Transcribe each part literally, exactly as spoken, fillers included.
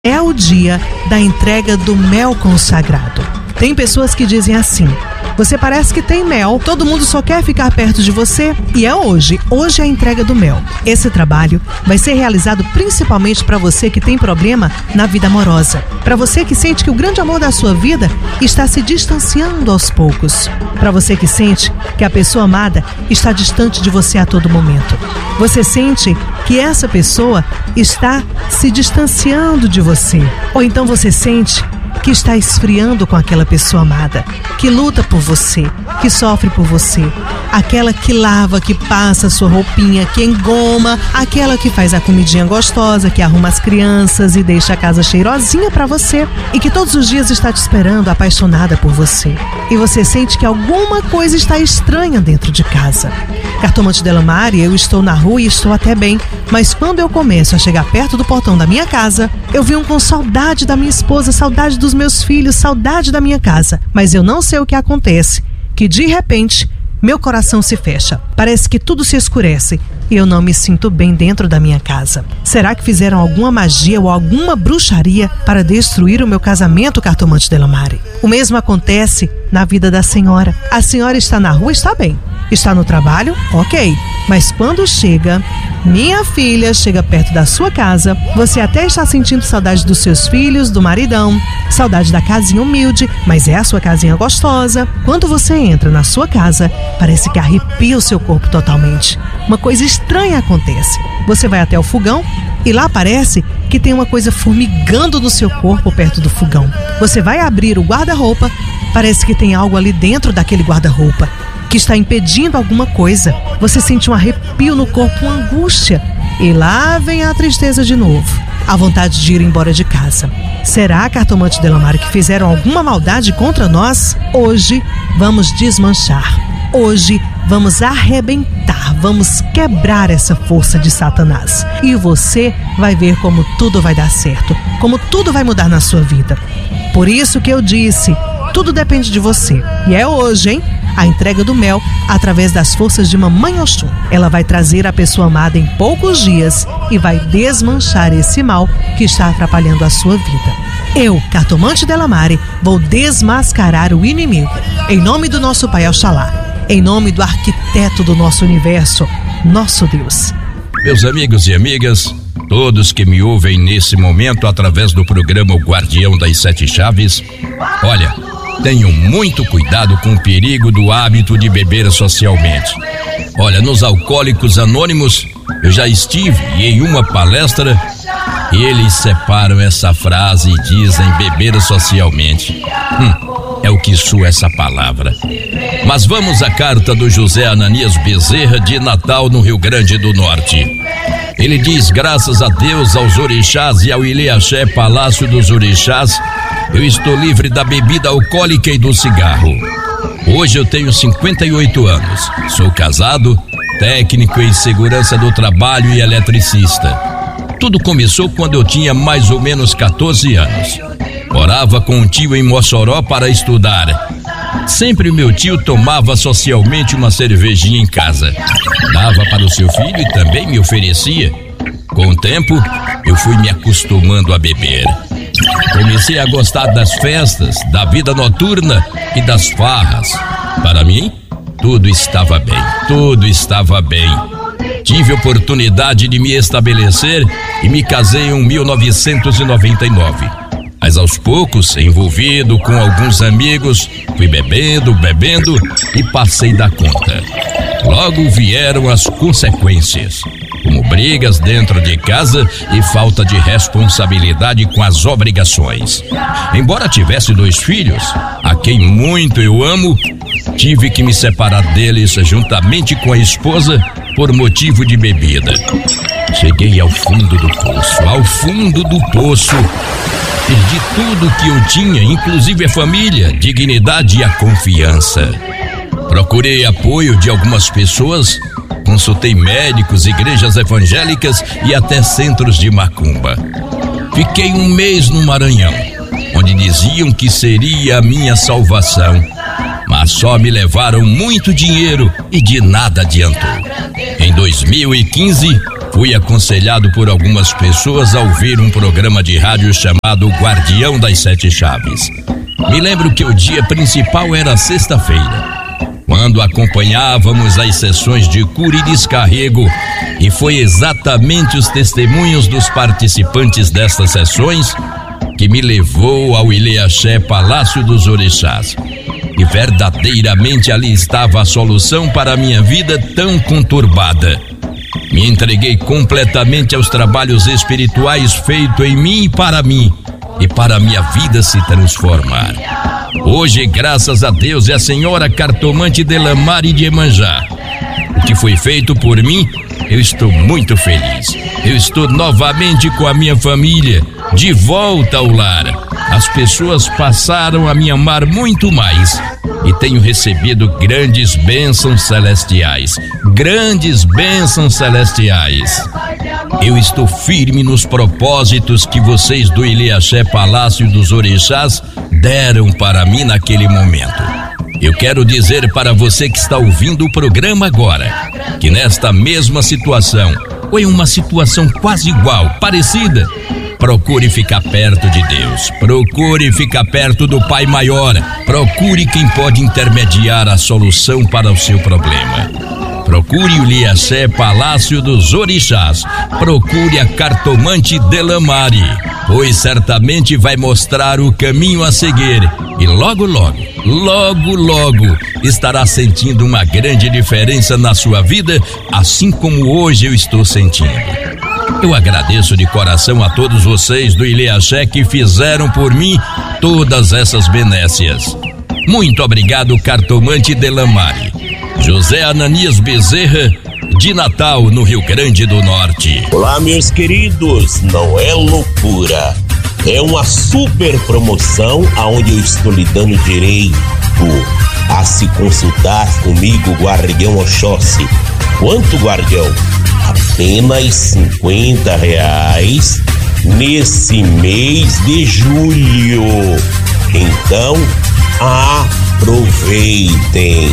É o dia da entrega do mel consagrado. Tem pessoas que dizem assim: você parece que tem mel, todo mundo só quer ficar perto de você. E é hoje, hoje é a entrega do mel. Esse trabalho vai ser realizado principalmente para você que tem problema na vida amorosa, para você que sente que o grande amor da sua vida está se distanciando aos poucos, para você que sente que a pessoa amada está distante de você a todo momento. Você sente que essa pessoa está se distanciando de você, ou então você sente que está esfriando com aquela pessoa amada, que luta por você, que sofre por você, aquela que lava, que passa a sua roupinha, que engoma, aquela que faz a comidinha gostosa, que arruma as crianças e deixa a casa cheirosinha para você, e que todos os dias está te esperando, apaixonada por você. E você sente que alguma coisa está estranha dentro de casa. Cartomante Delamare, eu estou na rua e estou até bem, mas quando eu começo a chegar perto do portão da minha casa, eu venho com saudade da minha esposa, saudade dos meus filhos, saudade da minha casa. Mas eu não sei o que acontece, que de repente meu coração se fecha. Parece que tudo se escurece e eu não me sinto bem dentro da minha casa. Será que fizeram alguma magia ou alguma bruxaria para destruir o meu casamento, Cartomante Delamare? O mesmo acontece na vida da senhora. A senhora está na rua, está bem. Está no trabalho? Ok. Mas quando chega, minha filha chega perto da sua casa, você até está sentindo saudade dos seus filhos, do maridão, saudade da casinha humilde, mas é a sua casinha gostosa. Quando você entra na sua casa, parece que arrepia o seu corpo totalmente. Uma coisa estranha acontece. Você vai até o fogão e lá parece que tem uma coisa formigando no seu corpo perto do fogão. Você vai abrir o guarda-roupa, parece que tem algo ali dentro daquele guarda-roupa que está impedindo alguma coisa. Você sente um arrepio no corpo, uma angústia. E lá vem a tristeza de novo, a vontade de ir embora de casa. Será, Cartomante Delamare, que fizeram alguma maldade contra nós? Hoje vamos desmanchar. Hoje vamos arrebentar, vamos quebrar essa força de Satanás. E você vai ver como tudo vai dar certo, como tudo vai mudar na sua vida. Por isso que eu disse, tudo depende de você. E é hoje, hein? A entrega do mel através das forças de Mamãe Oxum. Ela vai trazer a pessoa amada em poucos dias e vai desmanchar esse mal que está atrapalhando a sua vida. Eu, Cartomante Delamare, vou desmascarar o inimigo. Em nome do nosso Pai Oxalá, em nome do arquiteto do nosso universo, nosso Deus. Meus amigos e amigas, todos que me ouvem nesse momento através do programa O Guardião das Sete Chaves, olha, tenham muito cuidado com o perigo do hábito de beber socialmente. Olha, nos Alcoólicos Anônimos, eu já estive e em uma palestra, eles separam essa frase e dizem beber socialmente. Hum, é o que soa essa palavra. Mas vamos à carta do José Ananias Bezerra de Natal, no Rio Grande do Norte. Ele diz: graças a Deus, aos orixás e ao Ilê-Axé Palácio dos Orixás, eu estou livre da bebida alcoólica e do cigarro. Hoje eu tenho cinquenta e oito anos, sou casado, técnico em segurança do trabalho e eletricista. Tudo começou quando eu tinha mais ou menos catorze anos. Morava com um tio em Mossoró para estudar. Sempre meu tio tomava socialmente uma cervejinha em casa. Dava para o seu filho e também me oferecia. Com o tempo, eu fui me acostumando a beber. Comecei a gostar das festas, da vida noturna e das farras. Para mim, tudo estava bem, tudo estava bem. Tive oportunidade de me estabelecer e me casei em mil novecentos e noventa e nove. Mas aos poucos, envolvido com alguns amigos, fui bebendo, bebendo e passei da conta. Logo vieram as consequências, como brigas dentro de casa e falta de responsabilidade com as obrigações. Embora tivesse dois filhos, a quem muito eu amo, tive que me separar deles juntamente com a esposa por motivo de bebida. Cheguei ao fundo do poço, ao fundo do poço. Perdi tudo que eu tinha, inclusive a família, dignidade e a confiança. Procurei apoio de algumas pessoas, consultei médicos, igrejas evangélicas e até centros de macumba. Fiquei um mês no Maranhão, onde diziam que seria a minha salvação, mas só me levaram muito dinheiro e de nada adiantou. Em dois mil e quinze, fui aconselhado por algumas pessoas a ouvir um programa de rádio chamado Guardião das Sete Chaves. Me lembro que o dia principal era sexta-feira, quando acompanhávamos as sessões de cura e descarrego, e foi exatamente os testemunhos dos participantes destas sessões que me levou ao Ilê-Axé Palácio dos Orixás. E verdadeiramente ali estava a solução para a minha vida tão conturbada. Me entreguei completamente aos trabalhos espirituais feitos em mim e para mim, e para a minha vida se transformar. Hoje, graças a Deus e a senhora cartomante Delamare de Iemanjá, o que foi feito por mim, eu estou muito feliz. Eu estou novamente com a minha família, de volta ao lar. As pessoas passaram a me amar muito mais e tenho recebido grandes bênçãos celestiais. Grandes bênçãos celestiais. Eu estou firme nos propósitos que vocês do Ilê-Axé Palácio dos Orixás deram para mim naquele momento. Eu quero dizer para você que está ouvindo o programa agora, que nesta mesma situação, ou em uma situação quase igual, parecida, procure ficar perto de Deus, procure ficar perto do Pai Maior, procure quem pode intermediar a solução para o seu problema. Procure o Ilê-Axé Palácio dos Orixás, procure a cartomante Delamare, pois certamente vai mostrar o caminho a seguir e logo, logo, logo, logo estará sentindo uma grande diferença na sua vida, assim como hoje eu estou sentindo. Eu agradeço de coração a todos vocês do Ilê-Axé que fizeram por mim todas essas benécias. Muito obrigado, cartomante Delamare. José Ananias Bezerra, de Natal, no Rio Grande do Norte. Olá, meus queridos, não é loucura, é uma super promoção aonde eu estou lhe dando direito a se consultar comigo, Guardião Oxóssi. Quanto, Guardião? Apenas cinquenta reais nesse mês de julho. Então, aproveitem.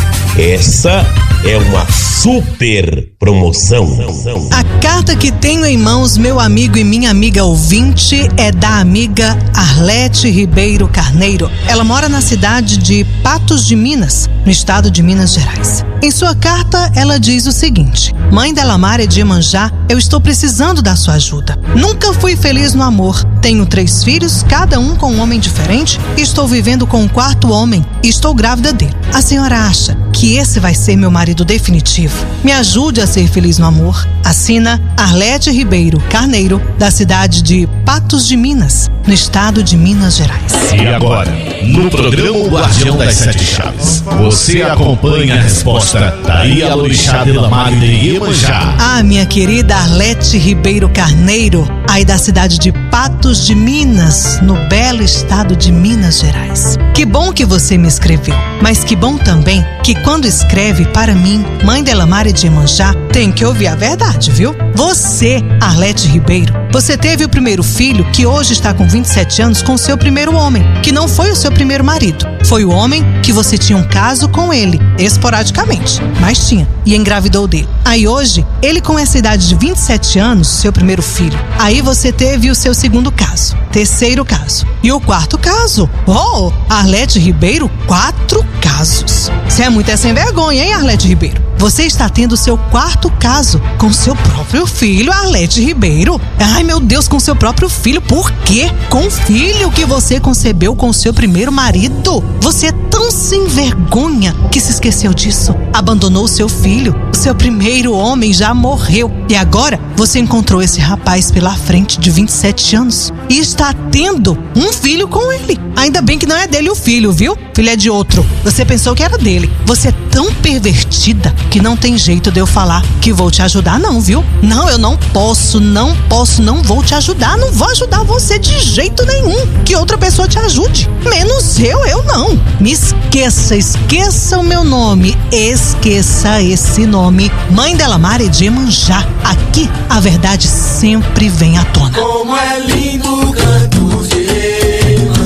Essa é uma super promoção. A carta que tenho em mãos, meu amigo e minha amiga ouvinte, é da amiga Arlete Ribeiro Carneiro. Ela mora na cidade de Patos de Minas, no estado de Minas Gerais. Em sua carta, ela diz o seguinte: Mãe Delamare de Iemanjá, eu estou precisando da sua ajuda. Nunca fui feliz no amor. Tenho três filhos, cada um com um homem diferente, e estou vivendo com um quarto homem e estou grávida dele. A senhora acha que esse vai ser meu marido definitivo? Me ajude a ser feliz no amor. Assina Arlete Ribeiro Carneiro, da cidade de Patos de Minas, no estado de Minas Gerais. E agora, no programa Guardião das Sete Chaves, você acompanha a resposta da Ialorixá Delamare de Iemanjá. Ah, minha querida Arlete Ribeiro Carneiro, aí da cidade de Patos de Minas, no belo estado de Minas Gerais. Que bom que você me escreveu, mas que bom também que quando escreve para mim, Mãe Delamare de Iemanjá, tem que ouvir a verdade, viu? Você, Arlete Ribeiro, você teve o primeiro filho que hoje está com vinte e sete anos com seu primeiro homem, que não foi o seu primeiro marido. Foi o homem que você tinha um caso com ele, esporadicamente, mas tinha, e engravidou dele. Aí hoje, ele com essa idade de vinte e sete anos, seu primeiro filho. Aí você teve o seu segundo caso, terceiro caso. E o quarto caso? Oh, Arlete Ribeiro, quatro casos. Você é muito é sem vergonha, hein, Arlete Ribeiro? Você está tendo seu quarto caso com seu próprio filho, Arlete Ribeiro. Ai, meu Deus, com seu próprio filho. Por quê? Com o filho que você concebeu com seu primeiro marido. Você é tão sem vergonha que se esqueceu disso. Abandonou seu filho. O seu primeiro homem já morreu. E agora você encontrou esse rapaz pela frente de vinte e sete anos e está tendo um filho com ele. Ainda bem que não é dele o filho, viu? O filho é de outro. Você pensou que era dele. Você é tão pervertida que não tem jeito de eu falar que vou te ajudar não, viu? Não, eu não posso, não posso, não vou te ajudar, não vou ajudar você de jeito nenhum. Que outra pessoa te ajude. Menos eu, eu não. Me esqueça, esqueça o meu nome, esqueça esse nome. Mãe Delamare de Iemanjá. Aqui a verdade sempre vem à tona. Como é lindo o canto de Iemanjá.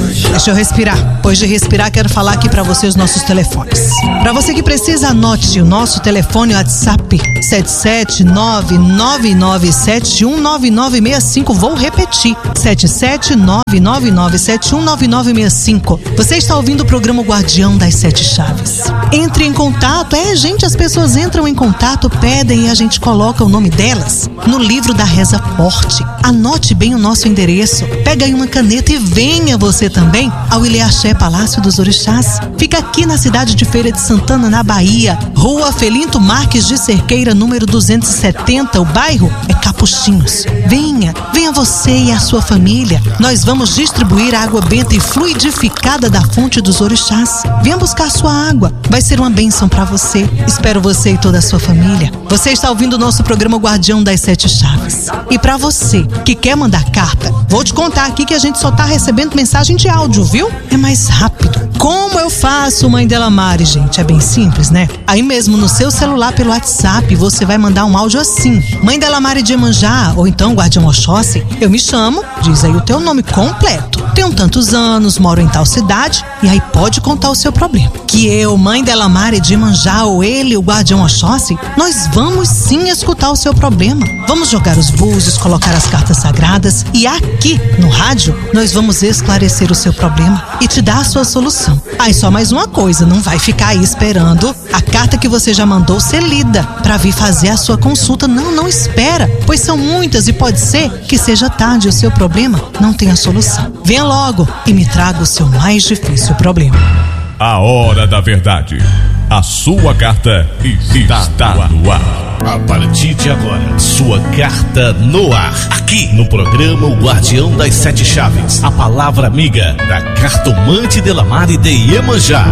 Deixa eu respirar. Depois de respirar, quero falar aqui pra você os nossos telefones. Pra você que precisa, anote o nosso telefone WhatsApp sete sete nove nove nove sete um nove nove seis cinco. Vou repetir: sete sete nove nove nove sete um nove nove seis cinco. Você está ouvindo o programa Guardião das Sete Chaves. Entre em contato. É, gente, as pessoas entram em contato, pedem e a gente coloca o nome delas no livro da Reza Forte. Anote bem o nosso endereço. Pega aí uma caneta e venha você também ao Ilhéaxé Palácio dos Orixás. Fica aqui na cidade de Feira de Santana, na Bahia, Rua Felinto Marques de Cerqueira, número duzentos e setenta. O bairro é Capuchinhos. Venha, venha você e a sua família. Nós vamos distribuir água benta e fluidificada da fonte dos orixás. Venha buscar sua água. Vai ser uma bênção para você. Espero você e toda a sua família. Você está ouvindo o nosso programa Guardião das Sete Chaves. E para você que quer mandar carta, vou te contar aqui que a gente só tá recebendo mensagem de áudio, viu? É mais rápido. Como eu faço, mãe Delamare, gente? É bem simples, né? Aí mesmo no seu celular pelo WhatsApp, você vai mandar um áudio assim: Mãe Delamare de Iemanjá, ou então Guardião Oxóssi, eu me chamo, diz aí o teu nome completo. Tenho tantos anos, moro em tal cidade, e aí pode contar o seu problema. Que eu, Mãe Delamare de Iemanjá, ou ele, o Guardião Oxóssi, nós vamos sim escutar o seu problema. Vamos jogar os búzios, colocar as cartas sagradas, e aqui no rádio nós vamos esclarecer o seu problema e te dar a sua solução. Aí só mais uma coisa, não vai ficar aí esperando a carta que você já mandou ser lida para vir fazer a sua consulta. Não, não espera, pois são muitas e pode ser que seja tarde e o seu problema não tenha solução. Venha logo e me traga o seu mais difícil problema. A hora da verdade. A sua carta está, está no ar. A partir de agora, sua carta no ar. Aqui no programa O Guardião das Sete Chaves. A palavra amiga da cartomante Delamare de Iemanjá.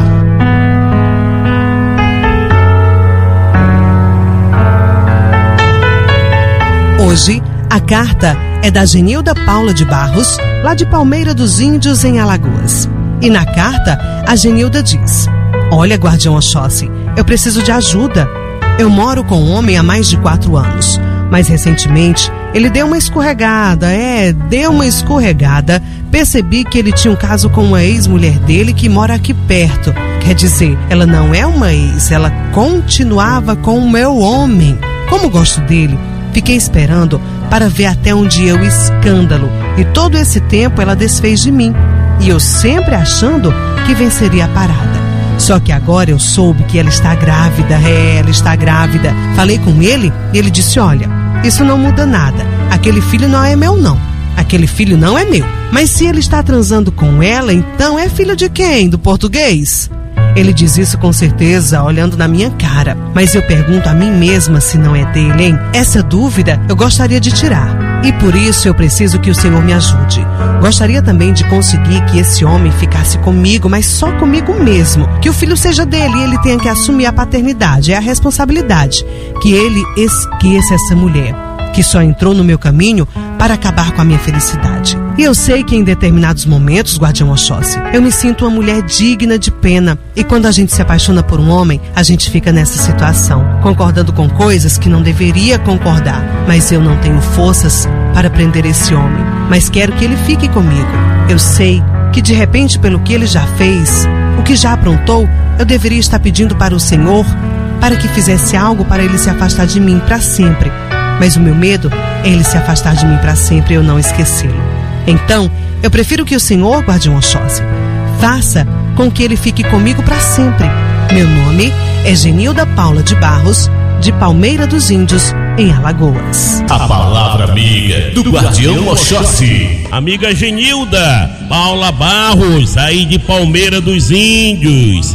Hoje, a carta é da Genilda Paula de Barros, lá de Palmeira dos Índios, em Alagoas. E na carta, a Genilda diz: Olha, Guardião Oxóssi, eu preciso de ajuda. Eu moro com um homem há mais de quatro anos, mas recentemente ele deu uma escorregada, é, deu uma escorregada. Percebi que ele tinha um caso com uma ex-mulher dele que mora aqui perto. Quer dizer, ela não é uma ex, ela continuava com o meu homem. Como gosto dele, fiquei esperando para ver até onde ia o escândalo, e todo esse tempo ela desfez de mim, e eu sempre achando que venceria a parada. Só que agora eu soube que ela está grávida, é, ela está grávida. Falei com ele e ele disse: olha, isso não muda nada, aquele filho não é meu não, aquele filho não é meu. Mas se ele está transando com ela, então é filho de quem? Do português? Ele diz isso com certeza, olhando na minha cara. Mas eu pergunto a mim mesma se não é dele, hein? Essa dúvida eu gostaria de tirar. E por isso eu preciso que o Senhor me ajude. Gostaria também de conseguir que esse homem ficasse comigo, mas só comigo mesmo. Que o filho seja dele e ele tenha que assumir a paternidade. É a responsabilidade. Que ele esqueça essa mulher, que só entrou no meu caminho para acabar com a minha felicidade. E eu sei que em determinados momentos, Guardião Oxóssi, eu me sinto uma mulher digna de pena. E quando a gente se apaixona por um homem, a gente fica nessa situação, concordando com coisas que não deveria concordar. Mas eu não tenho forças para prender esse homem, mas quero que ele fique comigo. Eu sei que de repente, pelo que ele já fez, o que já aprontou, eu deveria estar pedindo para o Senhor para que fizesse algo para ele se afastar de mim para sempre. Mas o meu medo é ele se afastar de mim para sempre e eu não esquecê-lo. Então, eu prefiro que o Senhor, Guardião Oxóssi, faça com que ele fique comigo para sempre. Meu nome é Genilda Paula de Barros, de Palmeira dos Índios, em Alagoas. A palavra amiga do Guardião Oxóssi. Amiga Genilda Paula Barros, aí de Palmeira dos Índios,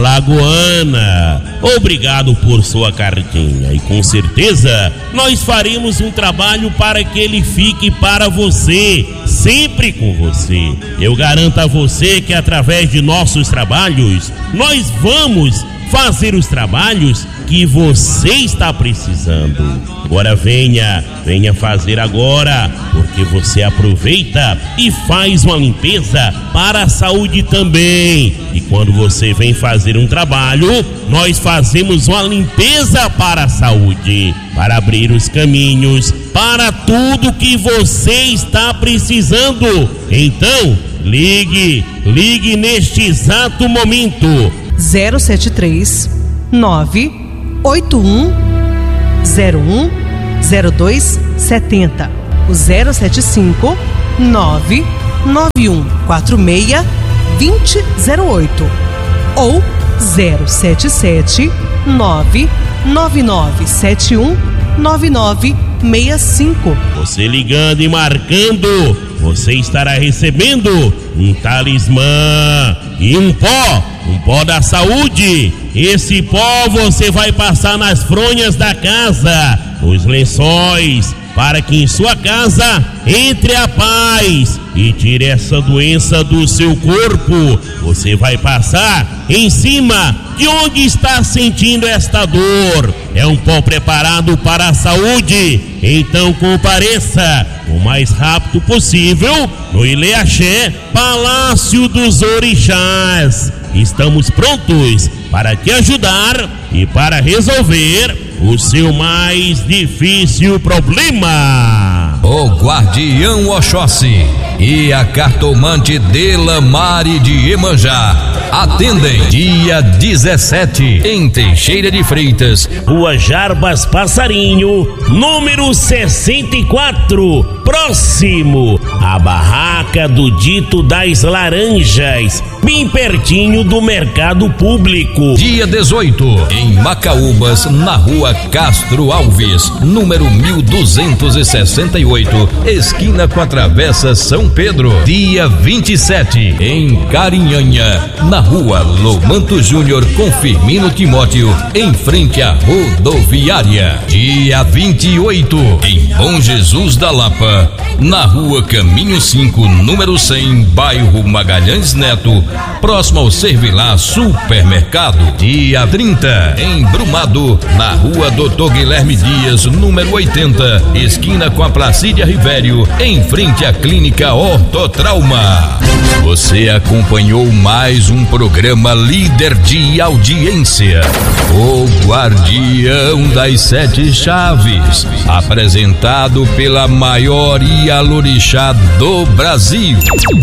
alagoana, obrigado por sua cartinha, e com certeza nós faremos um trabalho para que ele fique para você, sempre com você. Eu garanto a você que através de nossos trabalhos nós vamos fazer os trabalhos que você está precisando. Agora venha, venha fazer agora, porque você aproveita e faz uma limpeza para a saúde também. E quando você vem fazer um trabalho, nós fazemos uma limpeza para a saúde, para abrir os caminhos para tudo que você está precisando. Então, ligue, ligue neste exato momento. zero sete três nove oito um zero um zero dois sete zero. O zero sete cinco nove nove um quatro seis dois zero zero oito ou zero sete sete nove nove nove sete um nove nove seis cinco. Você ligando e marcando, você estará recebendo um talismã e um pó, um pó da saúde. Esse pó você vai passar nas fronhas da casa, nos lençóis, para que em sua casa entre a paz e tire essa doença do seu corpo. Você vai passar em cima de onde está sentindo esta dor. É um pó preparado para a saúde. Então compareça o mais rápido possível no Ileaxé, Palácio dos Orixás. Estamos prontos para te ajudar e para resolver o seu mais difícil problema. O Guardião Oxóssi e a cartomante Delamare de Iemanjá atendem dia dezessete em Teixeira de Freitas, Rua Jarbas Passarinho, número sessenta e quatro, próximo à barraca do Dito das Laranjas, bem pertinho do Mercado Público. Dia dezoito em Macaúbas, na Rua Castro Alves, número mil duzentos e sessenta e oito, esquina com a Travessa São Pedro. Dia vinte e sete em Carinhanha, na Rua Lomanto Júnior com Firmino Timóteo, em frente à rodoviária. Dia vinte e oito em Bom Jesus da Lapa, na Rua Caminho cinco, número cem, bairro Magalhães Neto, próximo ao Servilá Supermercado. Dia trinta em Brumado, na Rua Doutor Guilherme Dias, número oitenta, esquina com a Placídia Rivério, em frente à Clínica Ortotrauma. Você acompanhou mais um programa líder de audiência, o Guardião das Sete Chaves, apresentado pela maior Ialorixá do Brasil,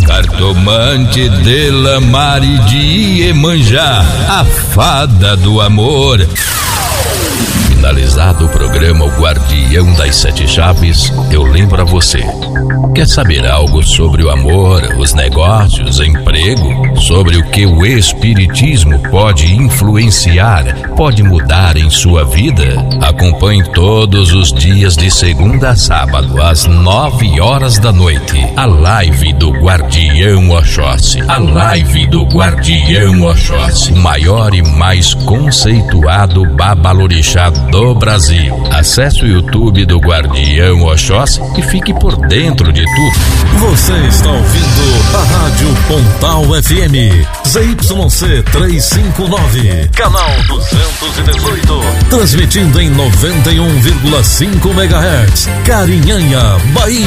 cartomante Delamare de Iemanjá, a fada do amor. Finalizado o programa O Guardião das Sete Chaves, eu lembro a você. Quer saber algo sobre o amor, os negócios, emprego? Sobre o que o Espiritismo pode influenciar, pode mudar em sua vida? Acompanhe todos os dias de segunda a sábado, às nove horas da noite, a live do Guardião Oxóssi. A live do Guardião Oxóssi, maior e mais conceituado babalorixá do Brasil. Acesse o YouTube do Guardião Oxóssi e fique por dentro de tudo. Você está ouvindo a Rádio Pontal F M, Z Y C trezentos e cinquenta e nove, canal duzentos e dezoito, transmitindo em noventa e um vírgula cinco megahertz, Carinhanha, Bahia.